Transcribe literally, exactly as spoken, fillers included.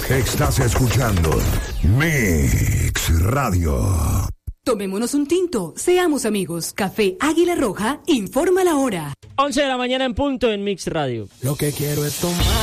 Estás escuchando Mix Radio. Tomémonos un tinto, seamos amigos. Café Águila Roja informa la hora. once de la mañana en punto en Mix Radio. Lo que quiero es tomar